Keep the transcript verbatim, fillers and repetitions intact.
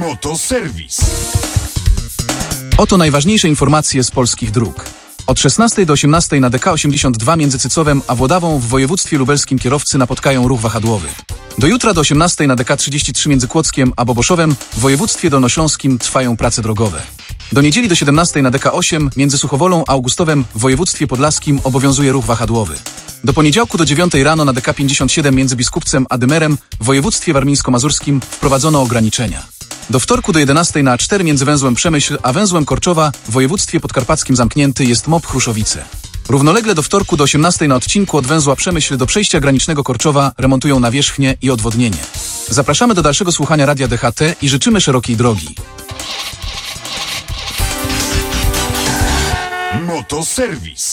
Motoserwis. Oto najważniejsze informacje z polskich dróg. Od szesnastej do osiemnastej na D K osiemdziesiąt dwa między Cycowem a Włodawą w województwie lubelskim kierowcy napotkają ruch wahadłowy. Do jutra do osiemnastej na D K trzydzieści trzy między Kłodzkiem a Boboszowem w województwie dolnośląskim trwają prace drogowe. Do niedzieli do siedemnastej na D K osiem między Suchowolą a Augustowem w województwie podlaskim obowiązuje ruch wahadłowy. Do poniedziałku do dziewiątej rano na D K pięćdziesiąt siedem między Biskupcem a Dymerem w województwie warmińsko-mazurskim wprowadzono ograniczenia. Do wtorku do jedenastej na A cztery między węzłem Przemyśl a węzłem Korczowa w województwie podkarpackim zamknięty jest M O P Chruszowice. Równolegle do wtorku do osiemnastej na odcinku od węzła Przemyśl do przejścia granicznego Korczowa remontują nawierzchnię i odwodnienie. Zapraszamy do dalszego słuchania Radia D H T i życzymy szerokiej drogi. Motoserwis.